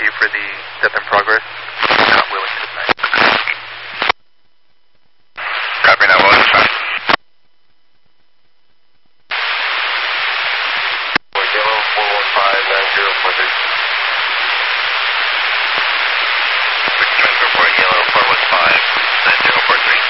you for the step in progress. Not willing to tonight. Copy, not willing to sign. Yellow 4159043.